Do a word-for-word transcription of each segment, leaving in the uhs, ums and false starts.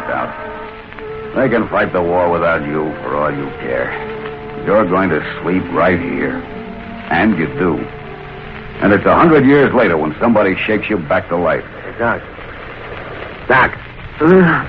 out. They can fight the war without you for all you care. You're going to sleep right here. And you do. And it's a hundred years later when somebody shakes you back to life. Hey, Doc. Doc. Uh,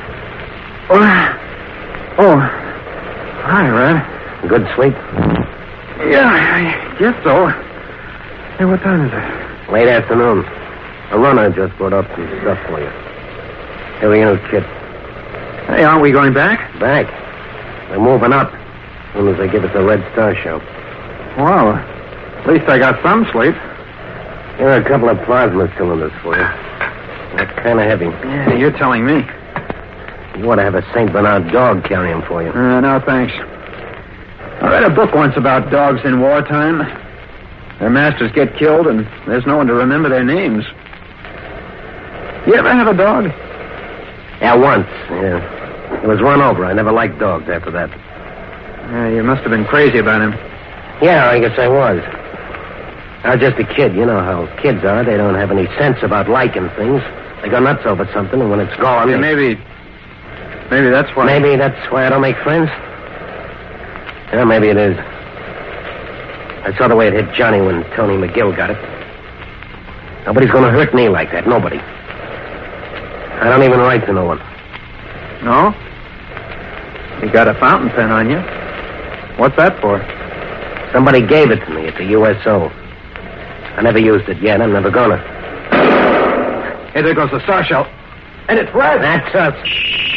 oh. oh. Hi, Red. Good sleep? Yeah, I guess so. Hey, what time is it? Late afternoon. A runner just brought up some stuff for you. Here are you, kid. Hey, aren't we going back? Back. We're moving up. As soon as they give us a Red Star show. Well, at least I got some sleep. Here are a couple of plasma cylinders for you. They're kind of heavy. Yeah, you're telling me. You ought to have a Saint Bernard dog carry them for you. Uh, no, thanks. I read a book once about dogs in wartime. Their masters get killed, and there's no one to remember their names. You ever have a dog? Yeah, once. Yeah. It was run over. I never liked dogs after that. Yeah, you must have been crazy about him. Yeah, I guess I was. I was just a kid. You know how kids are. They don't have any sense about liking things. They go nuts over something, and when it's gone... Yeah, they... maybe... Maybe that's why... Maybe that's why I don't make friends? Yeah, maybe it is. I saw the way it hit Johnny when Tony McGill got it. Nobody's going to hurt me like that. Nobody. I don't even write to no one. No? You got a fountain pen on you. What's that for? Somebody gave it to me at the U S O. I never used it yet. I'm never gonna. Hey, there goes the star shell. And it's red. That's us.